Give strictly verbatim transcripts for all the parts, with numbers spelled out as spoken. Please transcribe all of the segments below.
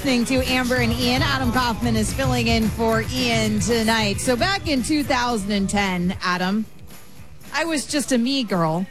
Listening to Amber and Ian. Adam Kaufman is filling in for Ian tonight. So back in two thousand ten, Adam, I was just a me girl,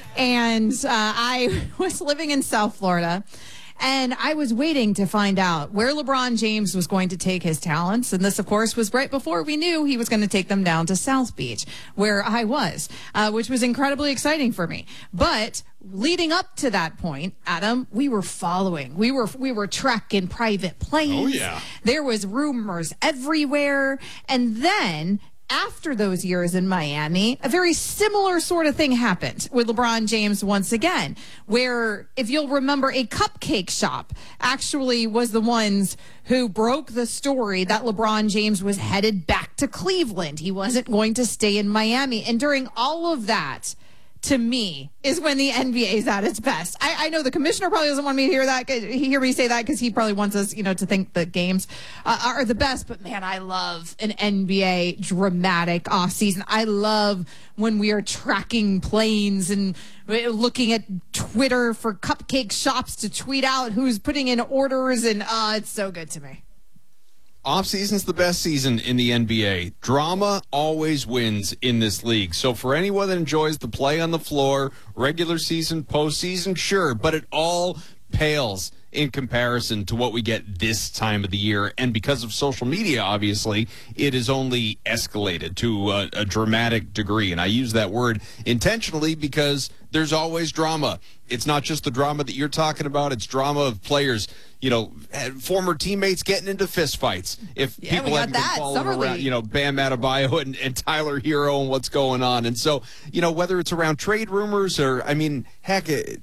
and uh, I was living in South Florida, and I was waiting to find out where LeBron James was going to take his talents. And this, of course, was right before we knew he was going to take them down to South Beach, where I was, uh, which was incredibly exciting for me. But leading up to that point, Adam, we were following. We were we were tracking private planes. Oh, yeah. There was rumors everywhere. And then after those years in Miami, a very similar sort of thing happened with LeBron James once again, where, if you'll remember, a cupcake shop actually was the ones who broke the story that LeBron James was headed back to Cleveland. He wasn't going to stay in Miami. And during all of that, to me, is when the N B A is at its best. I, I know the commissioner probably doesn't want me to hear that. Hear me say that because he probably wants us, you know, to think the games uh, are the best. But man, I love an N B A dramatic offseason. I love when we are tracking planes and looking at Twitter for cupcake shops to tweet out who's putting in orders, and uh, it's so good to me. Off-season's the best season in the N B A. Drama always wins in this league. So for anyone that enjoys the play on the floor, regular season, postseason, sure, but it all pales in comparison to what we get this time of the year. And because of social media, obviously, it is only escalated to a, a dramatic degree. And I use that word intentionally because there's always drama. It's not just the drama that you're talking about. It's drama of players, you know, former teammates getting into fistfights. If yeah, people haven't been following around, you know, Bam Adebayo and, and Tyler Hero and what's going on. And so, you know, whether it's around trade rumors or, I mean, heck,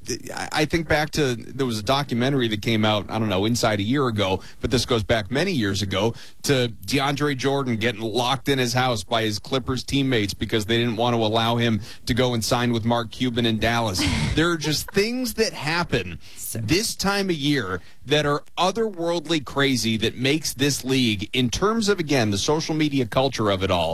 I think back to, there was a documentary that came out, I don't know, inside a year ago, but this goes back many years ago, to DeAndre Jordan getting locked in his house by his Clippers teammates because they didn't want to allow him to go and sign with Mark Cuban in Dallas. There are just things that happen this time of year that are otherworldly crazy that makes this league, in terms of, again, the social media culture of it all,